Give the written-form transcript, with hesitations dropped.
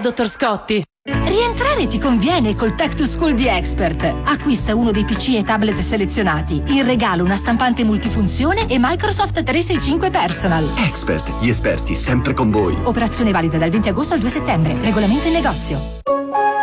dottor Scotti. Rientrare ti conviene col Tech to School di Expert. Acquista uno dei PC e tablet selezionati. In regalo una stampante multifunzione e Microsoft 365 Personal. Expert, gli esperti sempre con voi. Operazione valida dal 20 agosto al 2 settembre. Regolamento in negozio.